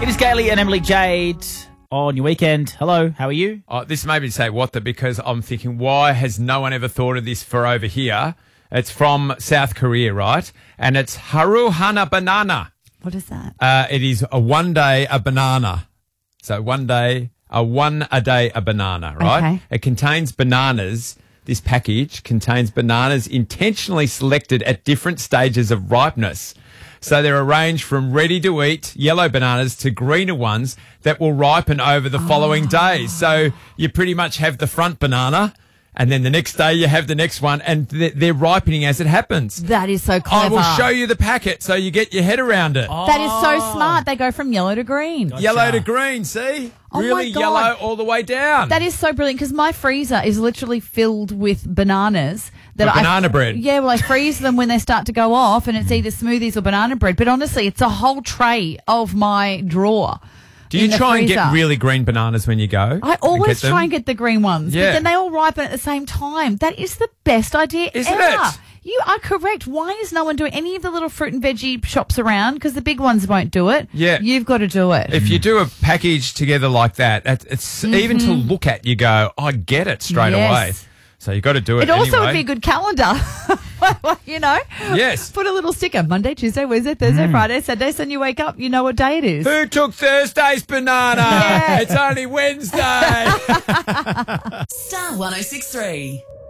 It is Gailey and Emily Jade on your weekend. Hello, how are you? Oh, this made me say what the, because I'm thinking, why has no one ever thought of this for over here? It's from South Korea, right? And it's Haru Hana Banana. What is that? It is a 1 day a banana. So 1 day, one a day a banana, right? Okay. It contains bananas. This package contains bananas intentionally selected at different stages of ripeness. So they're arranged from ready-to-eat yellow bananas to greener ones that will ripen over the following days. So you pretty much have the front banana, and then the next day you have the next one, and they're ripening as it happens. That is so I clever. will show you the packet so you get your head around it. That is so smart. They go from yellow to green. Yellow to green, see? Oh my really God. yellow all the way down. That is so brilliant because my freezer is literally filled with bananas. Banana bread. Yeah, well, I freeze them when they start to go off, and it's either smoothies or banana bread. But honestly, it's a whole tray of my drawer. Do you in the try and get freezer. really green bananas when you go? I always them? try and get the green ones, Yeah. but then they all ripen at the same time. That is the best idea Isn't ever. it? You are correct. Why is no one doing any of the little fruit and veggie shops around? Because the big ones won't do it. Yeah. You've got to do it. If you do a package together like that, it's even to look at, you go, I get it straight Yes. away. So you got to do it It also anyway. would be a good calendar. You know? Yes. Put a little sticker. Monday, Tuesday, Wednesday, Thursday, Friday, Saturday. So when you wake up, you know what day it is. Who took Thursday's banana? Yeah. It's only Wednesday. Star 106.3.